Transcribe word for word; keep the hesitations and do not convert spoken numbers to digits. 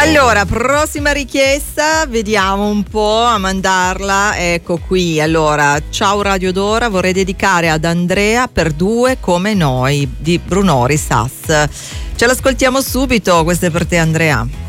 Allora, prossima richiesta, vediamo un po' a mandarla. Ecco qui. Allora, ciao Radio Dora, vorrei dedicare ad Andrea Per due come noi di Brunori Sass. Ce l'ascoltiamo subito, questo è per te Andrea.